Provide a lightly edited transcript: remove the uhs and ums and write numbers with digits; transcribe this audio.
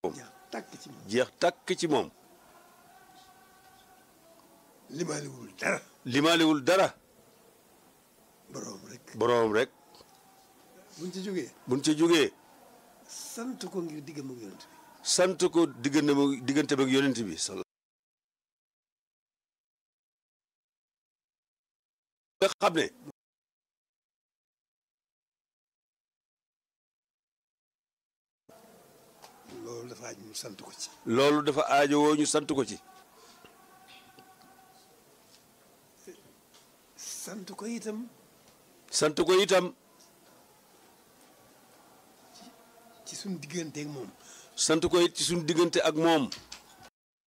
jeex tàkk ci moom. limaalewul dara. boroom rek. buñ ca jógee. sant ko ngir diggam ak yonent bi. sant ko diggante ak yonent bi. nga xam ne. loolu dafa aaj ñu sant ko ci. loolu dafa aajowoo ñu sant ko ci. sant ko itam. sant ko itam. ci suñ diggante ak moom. sant ko it ci suñ diggante ak moom.